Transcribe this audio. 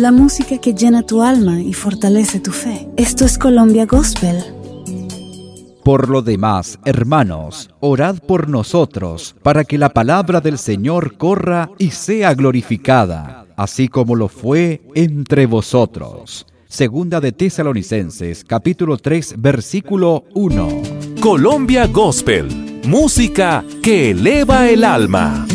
la música que llena tu alma y fortalece tu fe. Esto es Colombia Gospel. Por lo demás, hermanos, orad por nosotros, para que la palabra del Señor corra y sea glorificada, así como lo fue entre vosotros. Segunda de Tesalonicenses, capítulo 3, versículo 1. Colombia Gospel, música que eleva el alma.